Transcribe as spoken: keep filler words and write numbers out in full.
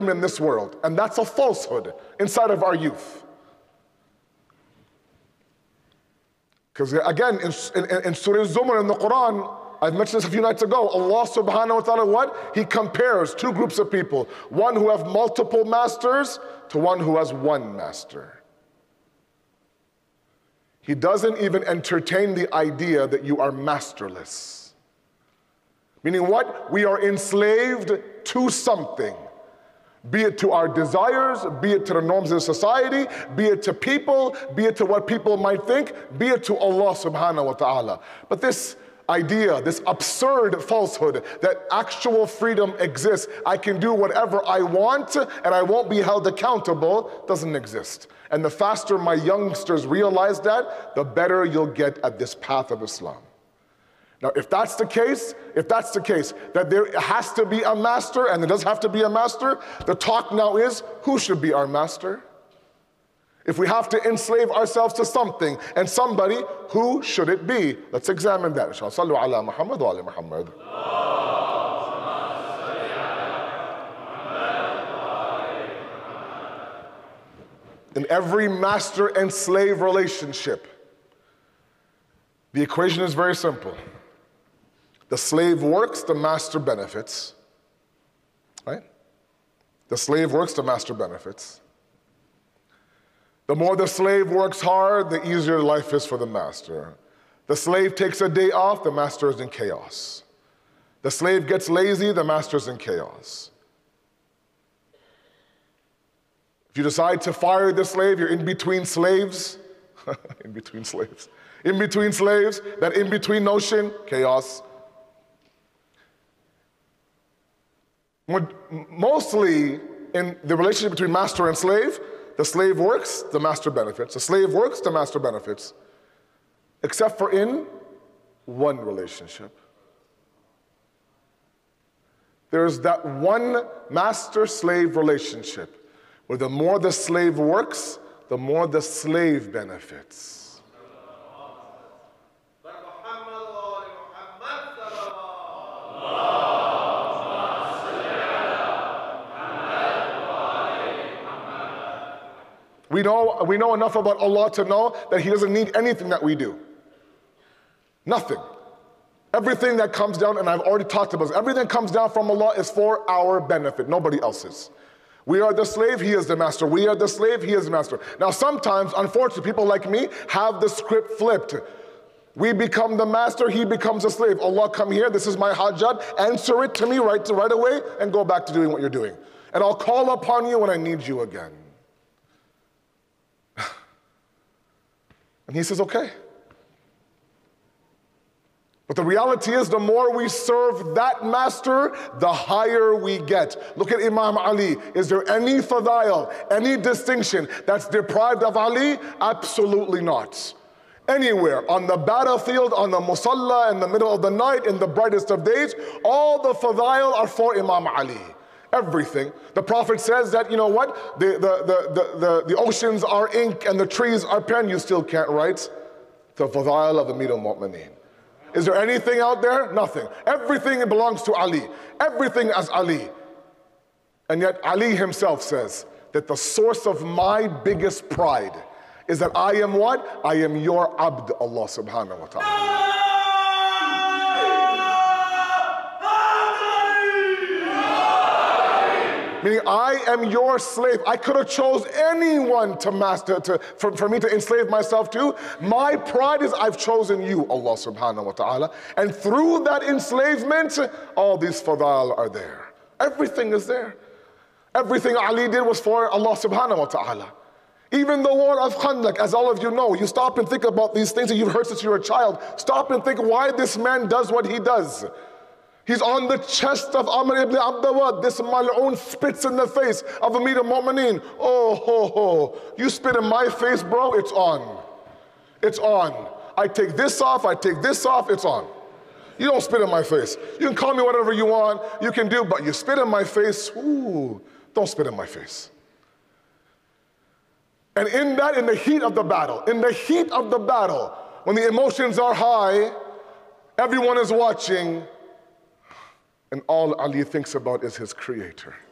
in this world, and that's a falsehood inside of our youth. Because again, in, in, in Surah Zumar in the Quran, I've mentioned this a few nights ago, Allah subhanahu wa ta'ala, what? He compares two groups of people, one who have multiple masters to one who has one master. He doesn't even entertain the idea that you are masterless. Meaning what? We are enslaved to something. Be it to our desires, be it to the norms of society, be it to people, be it to what people might think, be it to Allah subhanahu wa ta'ala. But this idea, this absurd falsehood that actual freedom exists, I can do whatever I want and I won't be held accountable, doesn't exist. And the faster my youngsters realize that, the better you'll get at this path of Islam. Now, if that's the case, if that's the case, that there has to be a master and there does have to be a master, the talk now is, who should be our master? If we have to enslave ourselves to something and somebody, who should it be? Let's examine that. Sallu ala Muhammad wa ala Muhammad. In every master and slave relationship, the equation is very simple. The slave works, the master benefits. Right? The slave works, the master benefits. The more the slave works hard, the easier life is for the master. The slave takes a day off, the master is in chaos. The slave gets lazy, the master is in chaos. If you decide to fire the slave, you're in between slaves. in between slaves. In between slaves, that in between notion, chaos. Mostly in the relationship between master and slave, the slave works, the master benefits. The slave works, the master benefits. Except for in one relationship. There's that one master-slave relationship where the more the slave works, the more the slave benefits. We know, we know enough about Allah to know that He doesn't need anything that we do. Nothing. Everything that comes down, and I've already talked about this, everything that comes down from Allah is for our benefit, nobody else's. We are the slave, He is the master. We are the slave, He is the master. Now sometimes, unfortunately, people like me have the script flipped. We become the master, He becomes a slave. Allah, come here, this is my hajat, answer it to me right, to, right away, and go back to doing what you're doing. And I'll call upon you when I need you again. And He says, okay. But the reality is, the more we serve that master, the higher we get. Look at Imam Ali. Is there any fadail, any distinction that's deprived of Ali? Absolutely not. Anywhere, on the battlefield, on the musalla, in the middle of the night, in the brightest of days, all the fadail are for Imam Ali. Everything. The Prophet says that, you know what, the, the, the, the, the, the oceans are ink and the trees are pen, you still can't write the fadail of Amir al-Mu'mineen. Is there anything out there? Nothing. Everything belongs to Ali. Everything as Ali. And yet Ali himself says that the source of my biggest pride is that I am what? I am your abd, Allah subhanahu wa ta'ala. Meaning I am your slave. I could have chose anyone to master, to, for, for me to enslave myself to. My pride is I've chosen you, Allah subhanahu wa ta'ala. And through that enslavement, all these fadail are there. Everything is there. Everything Ali did was for Allah subhanahu wa ta'ala. Even the war of Khandaq, as all of you know, you stop and think about these things that you've heard since you were a child. Stop and think why this man does what he does. He's on the chest of Amr ibn Abdawad. This mal'oon spits in the face of Amir al-Mu'mineen. Oh, ho, ho. You spit in my face, bro, it's on. It's on. I take this off, I take this off, it's on. You don't spit in my face. You can call me whatever you want, you can do, but you spit in my face, ooh, don't spit in my face. And in that, in the heat of the battle, in the heat of the battle, when the emotions are high, everyone is watching, and all Ali thinks about is his creator.